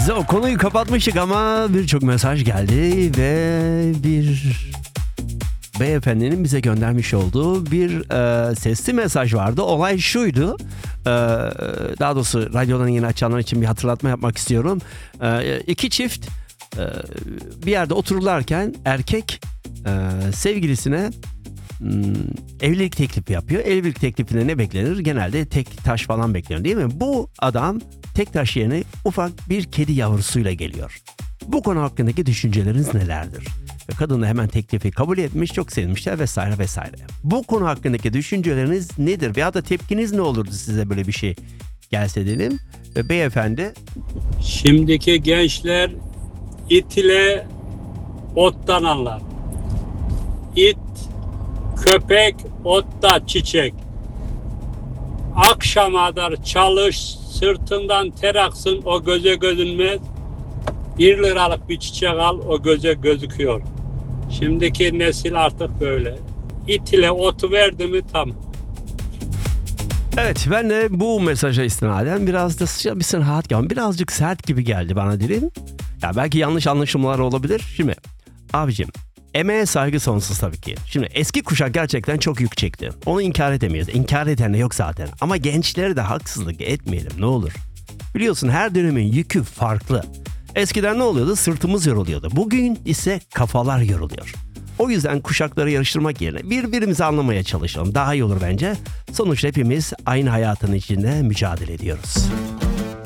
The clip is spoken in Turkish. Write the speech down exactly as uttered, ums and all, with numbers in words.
Biz o konuyu kapatmıştık ama birçok mesaj geldi ve bir beyefendinin bize göndermiş olduğu bir e, sesli mesaj vardı. Olay şuydu. E, daha doğrusu radyodan yeni açanlar için bir hatırlatma yapmak istiyorum. E, iki çift e, bir yerde otururlarken erkek e, sevgilisine Hmm, evlilik teklifi yapıyor. Evlilik teklifinde ne beklenir? Genelde tek taş falan beklenir değil mi? Bu adam tek taş yerine ufak bir kedi yavrusuyla geliyor. Bu konu hakkındaki düşünceleriniz nelerdir? Ve kadın da hemen teklifi kabul etmiş, çok sevmişler vesaire vesaire. Bu konu hakkındaki düşünceleriniz nedir? Veya da tepkiniz ne olurdu size böyle bir şey gelse dedim. Ve beyefendi... Şimdiki gençler it ile ottan anlar. İt, köpek, otta çiçek. Akşama kadar çalış, sırtından ter aksın, o göze gözünmez. Bir liralık bir çiçek al, o göze gözüküyor. Şimdiki nesil artık böyle. İt ile otu verdi mi tam. Evet, ben de bu mesaja istinaden biraz da sıcak bir sınahat geldi. Birazcık sert gibi geldi bana dilim. Ya belki yanlış anlaşılmalar olabilir. Şimdi abicim, emeğe saygı sonsuz tabii ki. Şimdi eski kuşak gerçekten çok yük çekti. Onu inkar edemeyiz. İnkar eden de yok zaten. Ama gençlere de haksızlık etmeyelim ne olur. Biliyorsun her dönemin yükü farklı. Eskiden ne oluyordu? Sırtımız yoruluyordu. Bugün ise kafalar yoruluyor. O yüzden kuşakları yarıştırmak yerine birbirimizi anlamaya çalışalım. Daha iyi olur bence. Sonuçta hepimiz aynı hayatın içinde mücadele ediyoruz.